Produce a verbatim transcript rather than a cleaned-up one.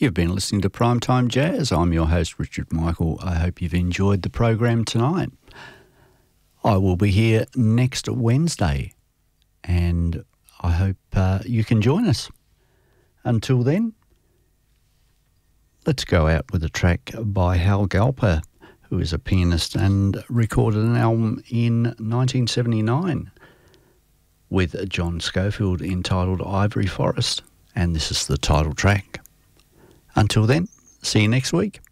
You've been listening to Primetime Jazz. I'm your host, Richard Michael. I hope you've enjoyed the program tonight. I will be here next Wednesday, and I hope uh, you can join us. Until then, let's go out with a track by Hal Galper, who is a pianist and recorded an album in nineteen seventy-nine with John Scofield entitled Ivory Forest, and this is the title track. Until then, see you next week.